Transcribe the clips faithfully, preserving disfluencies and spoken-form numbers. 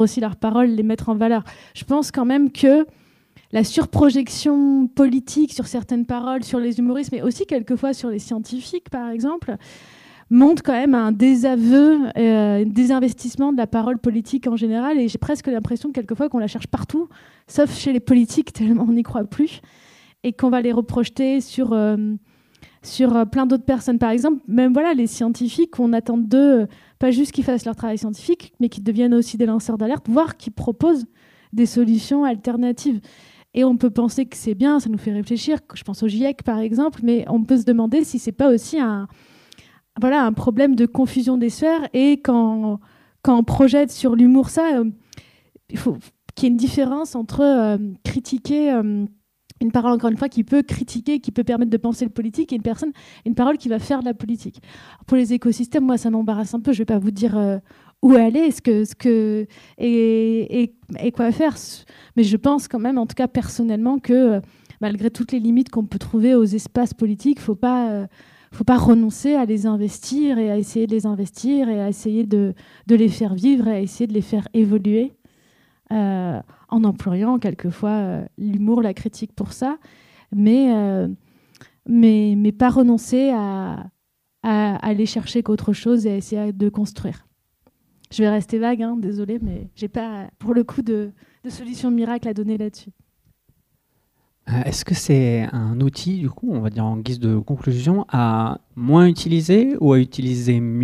aussi leurs paroles, les mettre en valeur. Je pense quand même que la surprojection politique sur certaines paroles, sur les humoristes, mais aussi quelquefois sur les scientifiques, par exemple, montre quand même un désaveu, euh, un désinvestissement de la parole politique en général. Et j'ai presque l'impression quelquefois qu'on la cherche partout, sauf chez les politiques, tellement on n'y croit plus, et qu'on va les reprojeter sur, euh, sur euh, plein d'autres personnes. Par exemple, même voilà, les scientifiques, on attend d'eux, euh, pas juste qu'ils fassent leur travail scientifique, mais qu'ils deviennent aussi des lanceurs d'alerte, voire qu'ils proposent des solutions alternatives. Et on peut penser que c'est bien, ça nous fait réfléchir. Je pense au GIEC, par exemple, mais on peut se demander si c'est pas aussi un, voilà, un problème de confusion des sphères. Et quand, quand on projette sur l'humour ça, euh, il faut qu'il y ait une différence entre euh, critiquer euh, une parole, encore une fois, qui peut critiquer, qui peut permettre de penser le politique, et une personne, une parole qui va faire de la politique. Pour les écosystèmes, moi, ça m'embarrasse un peu. Je vais pas vous dire euh, où aller, ce que, ce que, et, et, et quoi faire. Mais je pense quand même, en tout cas personnellement, que euh, malgré toutes les limites qu'on peut trouver aux espaces politiques, il ne faut pas, euh, faut pas renoncer à les investir et à essayer de les investir et à essayer de, de les faire vivre et à essayer de les faire évoluer euh, en employant quelquefois euh, l'humour, la critique pour ça, mais, euh, mais, mais pas renoncer à, à, à aller chercher qu'autre chose et à essayer de construire. Je vais rester vague, hein, désolée, mais je n'ai pas, pour le coup, de, de solution miracle à donner là-dessus. Euh, est-ce que c'est un outil, du coup, on va dire en guise de conclusion, à moins utiliser ou à utiliser mieux ?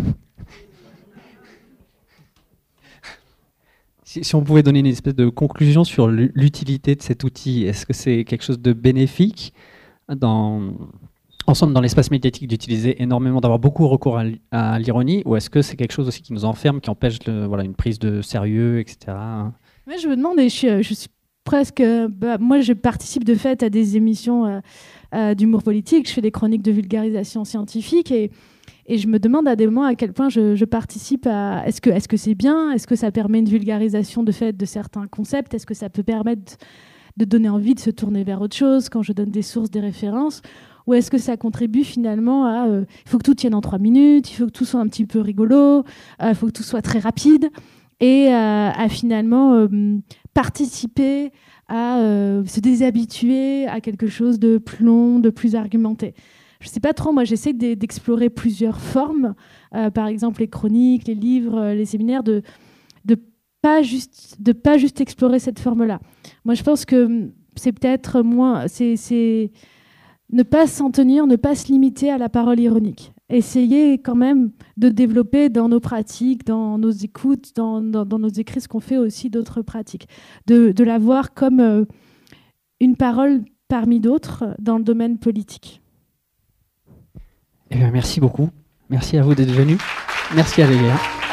si, si on pouvait donner une espèce de conclusion sur l'utilité de cet outil, est-ce que c'est quelque chose de bénéfique dans... ensemble dans l'espace médiatique d'utiliser énormément, d'avoir beaucoup recours à l'ironie, ou est-ce que c'est quelque chose aussi qui nous enferme, qui empêche le, voilà, une prise de sérieux, et cetera. Mais je me demande, et je suis, je suis presque... Bah, moi, je participe de fait à des émissions euh, euh, d'humour politique, je fais des chroniques de vulgarisation scientifique, et, et je me demande à des moments à quel point je, je participe à... Est-ce que, est-ce que c'est bien ? Est-ce que ça permet une vulgarisation de fait de certains concepts ? Est-ce que ça peut permettre de donner envie de se tourner vers autre chose quand je donne des sources, des références ? Ou est-ce que ça contribue finalement à... Il euh, faut que tout tienne en trois minutes, il faut que tout soit un petit peu rigolo, il euh, faut que tout soit très rapide, et euh, à finalement euh, participer à euh, se déshabituer à quelque chose de plus long, de plus argumenté. Je ne sais pas trop, moi j'essaie d'explorer plusieurs formes, euh, par exemple les chroniques, les livres, les séminaires, de de pas juste, de pas juste explorer cette forme-là. Moi je pense que c'est peut-être moins... c'est, c'est ne pas s'en tenir, ne pas se limiter à la parole ironique. Essayer quand même de développer dans nos pratiques, dans nos écoutes, dans, dans, dans nos écrits, ce qu'on fait aussi d'autres pratiques. De, de la voir comme euh, une parole parmi d'autres dans le domaine politique. Eh bien, merci beaucoup. Merci à vous d'être venus. Merci à Léa.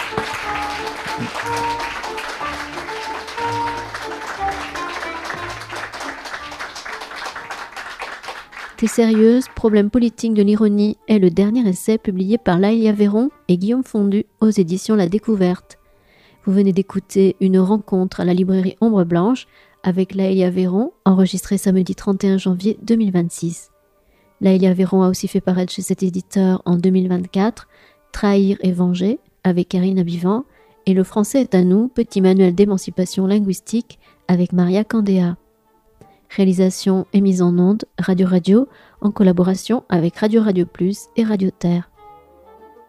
T'es sérieuse, problème politique de l'ironie est le dernier essai publié par Laëlia Véron et Guillaume Fondu aux éditions La Découverte. Vous venez d'écouter une rencontre à la librairie Ombre Blanche avec Laëlia Véron, enregistrée samedi trente et un janvier deux mille vingt-six. Laëlia Véron a aussi fait paraître chez cet éditeur en deux mille vingt-quatre Trahir et venger avec Karine Abivant et Le français est à nous, petit manuel d'émancipation linguistique avec Maria Candéa. Réalisation et mise en onde Radio Radio en collaboration avec Radio Radio Plus et Radio Terre.